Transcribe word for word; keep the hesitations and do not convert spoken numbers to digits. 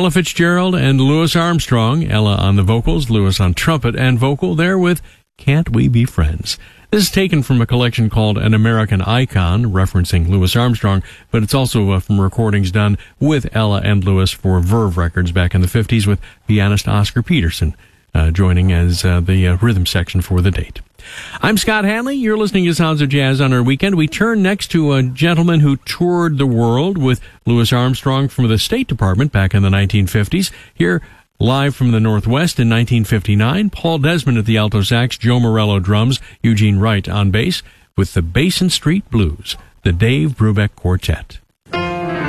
Ella Fitzgerald and Louis Armstrong. Ella on the vocals, Louis on trumpet and vocal. There with Can't We Be Friends? This is taken from a collection called An American Icon, referencing Louis Armstrong, but it's also uh, from recordings done with Ella and Louis for Verve Records back in the fifties, with pianist Oscar Peterson uh, joining as uh, the uh, rhythm section for the date. I'm Scott Hanley. You're listening to Sounds of Jazz on our weekend. We turn next to a gentleman who toured the world with Louis Armstrong from the State Department back in the nineteen fifties. Here, live from the Northwest in nineteen fifty-nine, Paul Desmond at the alto sax, Joe Morello drums, Eugene Wright on bass, with the Basin Street Blues, the Dave Brubeck Quartet.